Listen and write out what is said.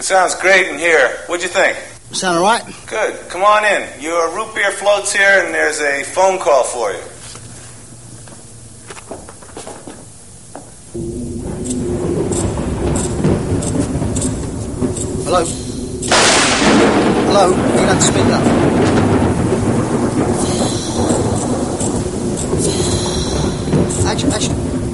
It sounds great in here. What'd you think? Sound all right? Good. Come on in. Your root beer floats here, and there's a phone call for you. Hello? Hello? You can have to speak up. Action.